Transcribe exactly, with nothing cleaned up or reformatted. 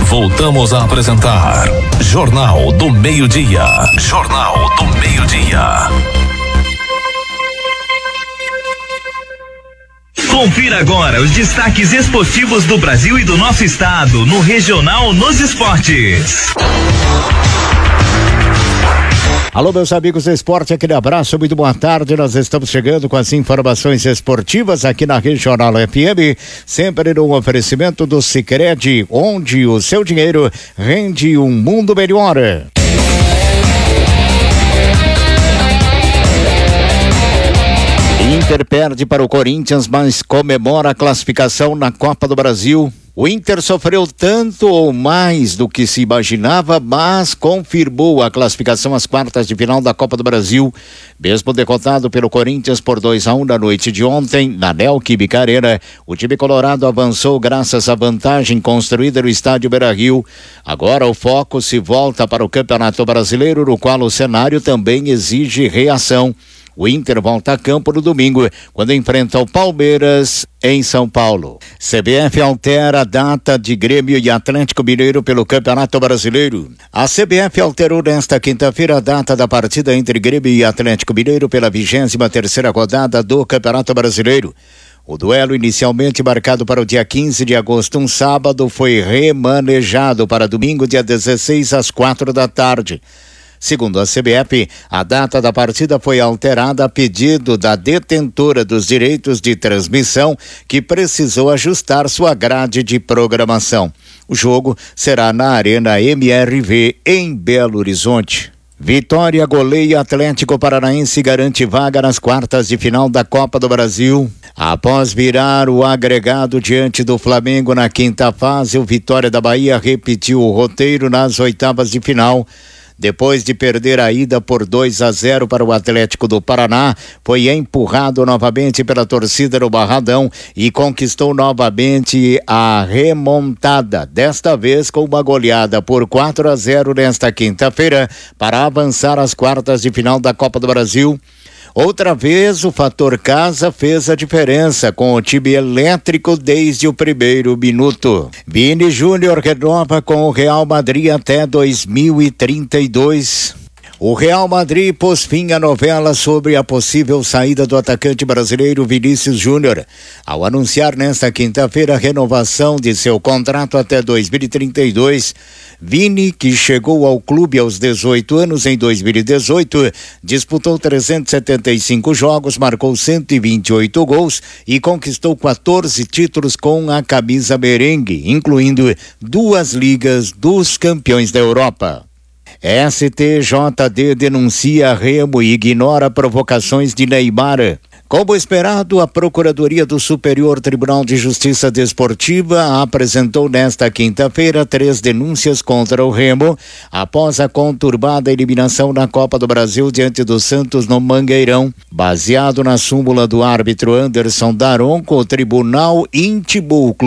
Voltamos a apresentar Jornal do Meio-Dia. Jornal do Meio-Dia. Confira agora os destaques esportivos do Brasil e do nosso estado no Regional nos Esportes. Alô, meus amigos do esporte, aquele abraço, muito boa tarde. Nós estamos chegando com as informações esportivas aqui na Regional F M, sempre no oferecimento do Sicredi, onde o seu dinheiro rende um mundo melhor. Inter perde para o Corinthians, mas comemora a classificação na Copa do Brasil. O Inter sofreu tanto ou mais do que se imaginava, mas confirmou a classificação às quartas de final da Copa do Brasil. Mesmo derrotado pelo Corinthians por dois a um na noite de ontem, na Neoquímica Arena, o time colorado avançou graças à vantagem construída no estádio Beira-Rio. Agora o foco se volta para o Campeonato Brasileiro, no qual o cenário também exige reação. O Inter volta a campo no domingo, quando enfrenta o Palmeiras em São Paulo. C B F altera a data de Grêmio e Atlético Mineiro pelo Campeonato Brasileiro. A C B F alterou nesta quinta-feira a data da partida entre Grêmio e Atlético Mineiro pela vigésima terceira rodada do Campeonato Brasileiro. O duelo, inicialmente marcado para o dia quinze de agosto, um sábado, foi remanejado para domingo, dia dezesseis, às quatro da tarde. Segundo a C B F, a data da partida foi alterada a pedido da detentora dos direitos de transmissão, que precisou ajustar sua grade de programação. O jogo será na Arena M R V, em Belo Horizonte. Vitória goleia Atlético Paranaense e garante vaga nas quartas de final da Copa do Brasil. Após virar o agregado diante do Flamengo na quinta fase, o Vitória da Bahia repetiu o roteiro nas oitavas de final. Depois de perder a ida por dois a zero para o Atlético do Paraná, foi empurrado novamente pela torcida no Barradão e conquistou novamente a remontada, desta vez com uma goleada por quatro a zero nesta quinta-feira, para avançar às quartas de final da Copa do Brasil. Outra vez o fator casa fez a diferença, com o time elétrico desde o primeiro minuto. Vini Júnior renova com o Real Madrid até dois mil e trinta e dois. O Real Madrid pôs fim à novela sobre a possível saída do atacante brasileiro Vinícius Júnior, ao anunciar nesta quinta-feira a renovação de seu contrato até dois mil e trinta e dois. Vini, que chegou ao clube aos dezoito anos em dois mil e dezoito, disputou trezentos e setenta e cinco jogos, marcou cento e vinte e oito gols e conquistou quatorze títulos com a camisa merengue, incluindo duas ligas dos campeões da Europa. S T J D denuncia Remo e ignora provocações de Neymar. Como esperado, a Procuradoria do Superior Tribunal de Justiça Desportiva apresentou nesta quinta-feira três denúncias contra o Remo após a conturbada eliminação na Copa do Brasil diante do Santos no Mangueirão. Baseado na súmula do árbitro Anderson Daronco, o tribunal intimou o clube